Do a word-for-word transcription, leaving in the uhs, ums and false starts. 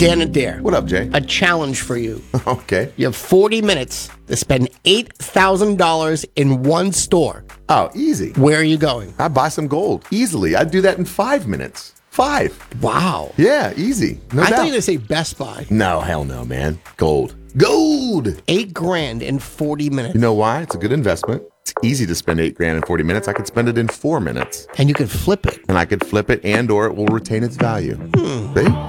Dan Adair. What up, Jay? A challenge for you. Okay. You have forty minutes to spend eight thousand dollars in one store. Oh, easy. Where are you going? I'd buy some gold. Easily. I'd do that in five minutes. Five. Wow. Yeah, easy. No I doubt. thought you were going to say Best Buy. No, hell no, man. Gold. Gold! Eight grand in forty minutes. You know why? It's a good investment. It's easy to spend eight grand in forty minutes. I could spend it in four minutes. And you could flip it. And I could flip it and or it will retain its value. Hmm. See?